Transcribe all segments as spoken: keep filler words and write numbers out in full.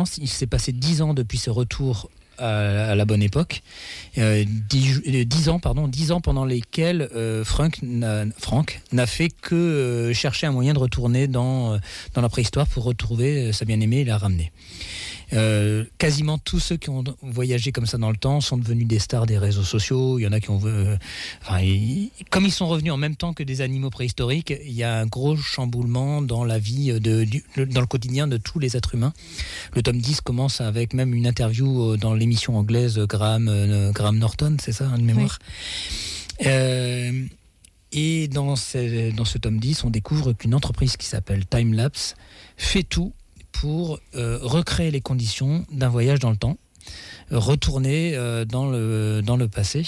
France. Il s'est passé dix ans depuis ce retour à, à la bonne époque. Euh, dix, dix ans, pardon, dix ans pendant lesquels euh, Frank, n'a, Frank n'a fait que euh, chercher un moyen de retourner dans, dans la préhistoire pour retrouver sa bien-aimée et la ramener. Euh, quasiment tous ceux qui ont voyagé comme ça dans le temps sont devenus des stars des réseaux sociaux. Il y en a qui ont, euh, enfin, ils, comme ils sont revenus en même temps que des animaux préhistoriques, il y a un gros chamboulement dans la vie de, du, dans le quotidien de tous les êtres humains. Le tome dix commence avec même une interview dans l'émission anglaise Graham, euh, Graham Norton, c'est ça, hein, de mémoire. Oui. Euh, et dans ce, dans ce tome dix, on découvre qu'une entreprise qui s'appelle Timelapse fait tout pour euh, recréer les conditions d'un voyage dans le temps, retourner euh, dans, le, dans le passé.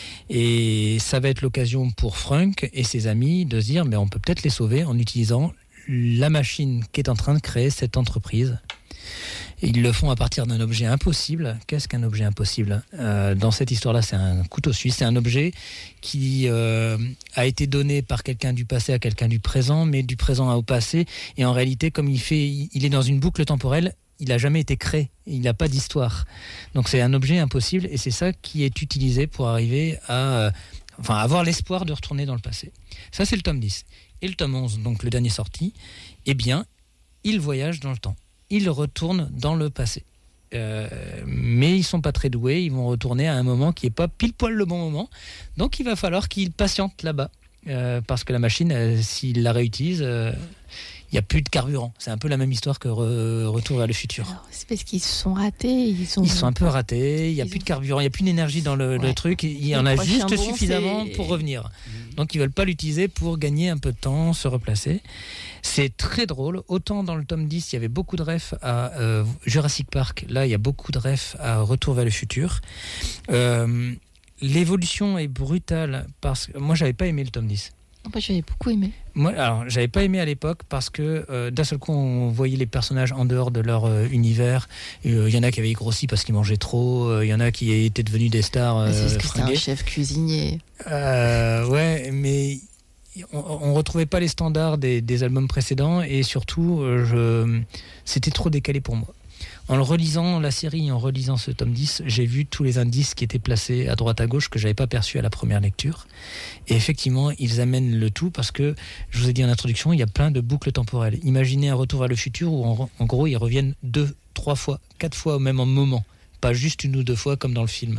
Et ça va être l'occasion pour Frank et ses amis de se dire mais on peut peut-être les sauver en utilisant la machine qui est en train de créer cette entreprise. Et ils le font à partir d'un objet impossible. Qu'est-ce qu'un objet impossible ? euh, Dans cette histoire-là, c'est un couteau suisse. C'est un objet qui euh, a été donné par quelqu'un du passé à quelqu'un du présent, mais du présent au passé. Et en réalité, comme il fait, il est dans une boucle temporelle, il n'a jamais été créé. Il n'a pas d'histoire. Donc c'est un objet impossible et c'est ça qui est utilisé pour arriver à, euh, enfin, avoir l'espoir de retourner dans le passé. Ça, c'est le tome dix. Et le tome onze, donc le dernier sorti, eh bien, il voyage dans le temps. Ils retournent dans le passé. Euh, mais ils ne sont pas très doués, ils vont retourner à un moment qui n'est pas pile poil le bon moment. Donc il va falloir qu'ils patientent là-bas. Euh, parce que la machine, euh, s'ils la réutilisent, euh, il n'y a plus de carburant. C'est un peu la même histoire que re- Retour vers le futur. Alors, c'est parce qu'ils se sont ratés. Ils sont, ils sont un peu ratés, il n'y a plus ont... de carburant, il n'y a plus d'énergie dans le, ouais. le truc. Il y en a juste bon, suffisamment c'est... pour revenir. Mmh. Donc ils ne veulent pas l'utiliser pour gagner un peu de temps, se replacer. C'est très drôle. Autant dans le tome dix, il y avait beaucoup de refs à euh, Jurassic Park. Là, il y a beaucoup de refs à Retour vers le futur. Euh, l'évolution est brutale parce que moi, je n'avais pas aimé le tome dix. Moi, j'avais beaucoup aimé. Moi, alors, j'avais pas aimé à l'époque parce que euh, d'un seul coup, on voyait les personnages en dehors de leur euh, univers. Il euh, y en a qui avaient grossi parce qu'ils mangeaient trop. Il euh, y en a qui étaient devenus des stars. Euh, c'est parce que c'était un chef cuisinier. Euh, ouais, mais on, on retrouvait pas les standards des, des albums précédents et surtout, euh, je, c'était trop décalé pour moi. En le relisant la série, en relisant ce tome dix, j'ai vu tous les indices qui étaient placés à droite à gauche que j'avais pas perçus à la première lecture. Et effectivement, ils amènent le tout parce que, je vous ai dit en introduction, il y a plein de boucles temporelles. Imaginez un Retour vers le futur où en, en gros, ils reviennent deux, trois fois, quatre fois au même moment. Pas juste une ou deux fois comme dans le film.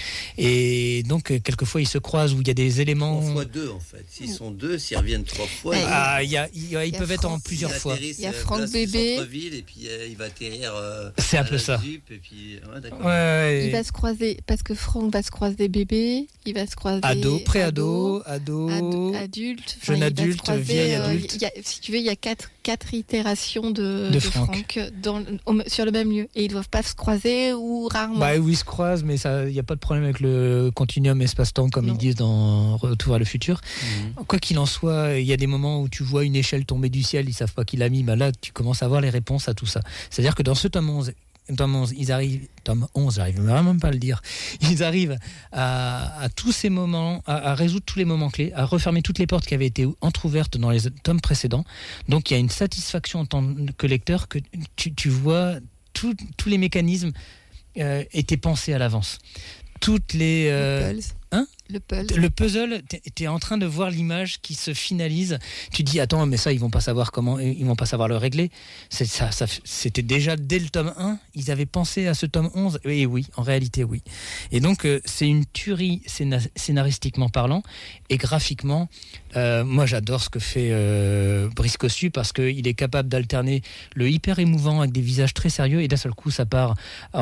Et donc, quelquefois, ils se croisent où il y a des éléments... Trois fois deux, en fait. S'ils sont deux, s'ils reviennent trois fois... Ah, il y a, il y a, ils peuvent Franck, être en plusieurs fois. Il y a Franck Bébé. Et puis, euh, il va atterrir euh, c'est un peu ça. Zup, et puis, ouais, d'accord. Ouais, ouais. Il va se croiser, parce que Franck va se croiser bébé, il va se croiser... Ado, pré-ado, ado... ado adulte. Jeune adulte, croiser, vieil adulte. Euh, y a, si tu veux, il y a quatre, quatre itérations de, de, de Franck, Franck dans, au, sur le même lieu. Et ils ne doivent pas se croiser ou rarement. Bah oui, ils se croisent, mais il n'y a pas de problème avec le continuum espace-temps, comme non. ils disent dans Retour vers le futur. Mmh. Quoi qu'il en soit, il y a des moments où tu vois une échelle tomber du ciel, ils ne savent pas qui l'a mis. Bah là, tu commences à avoir les réponses à tout ça. C'est-à-dire que dans ce tome onze, tome onze, ils arrivent, tome onze, j'arrive vraiment pas à le dire, ils arrivent à, à tous ces moments, à, à résoudre tous les moments clés, à refermer toutes les portes qui avaient été entrouvertes dans les tomes précédents. Donc il y a une satisfaction en tant que lecteur que tu, tu vois tous les mécanismes euh, étaient pensés à l'avance. Toutes les... Euh, le puzzle. Hein le puzzle. Le puzzle, tu es en train de voir l'image qui se finalise. Tu dis, attends, mais ça, ils vont pas savoir comment, ils vont pas savoir le régler. C'est, ça, ça, c'était déjà dès le tome un, ils avaient pensé à ce tome onze. Et oui, en réalité, oui. Et donc, euh, c'est une tuerie scénar- scénaristiquement parlant et graphiquement. Euh, moi, j'adore ce que fait euh, Brice Cossu parce qu'il est capable d'alterner le hyper émouvant avec des visages très sérieux et d'un seul coup, ça part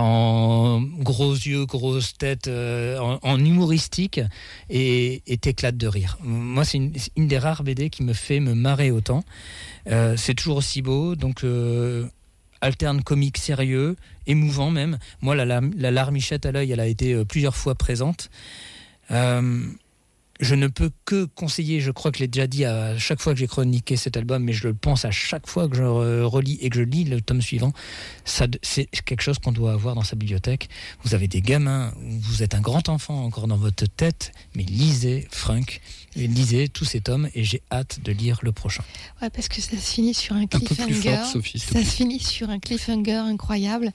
en gros yeux, grosse tête, euh, en, en humoristique. Et, et t'éclates de rire. Moi, c'est une, une des rares B D qui me fait me marrer autant. Euh, c'est toujours aussi beau, donc euh, alterne comique sérieux, émouvant même. Moi, la, la, la larmichette à l'œil, elle a été euh, plusieurs fois présente. Euh, je ne peux que conseiller, je crois que je l'ai déjà dit à chaque fois que j'ai chroniqué cet album, mais je le pense à chaque fois que je relis et que je lis le tome suivant, ça, c'est quelque chose qu'on doit avoir dans sa bibliothèque. Vous avez des gamins, vous êtes un grand enfant encore dans votre tête, mais lisez Frank, et lisez tous ces tomes et j'ai hâte de lire le prochain. Ouais, parce que ça se finit sur un cliffhanger. Un peu plus fort, Sophie, ça se finit sur un cliffhanger incroyable.